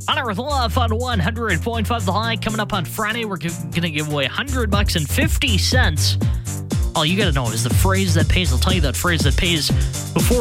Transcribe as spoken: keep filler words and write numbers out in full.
On Earth Love on one hundred point five The High. Coming up on Friday, we're g- going to give away one hundred bucks and fifty cents. All you got to know is the phrase that pays. I'll tell you that phrase that pays before